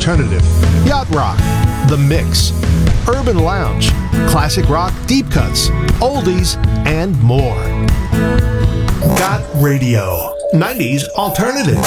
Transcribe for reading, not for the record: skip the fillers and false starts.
alternative, yacht rock, the mix, urban lounge, classic rock, deep cuts, oldies, and more. Got Radio, 90s alternative.